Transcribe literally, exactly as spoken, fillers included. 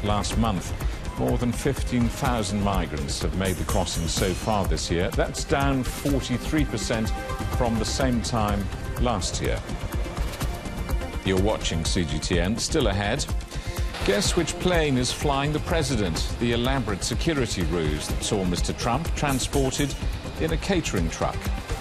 last month. More than fifteen thousand migrants have made the crossing so far this year. That's down forty-three percent from the same time last year. You're watching C G T N. Still ahead. Guess which plane is flying the president? The elaborate security ruse that saw Mister Trump transported in a catering truck.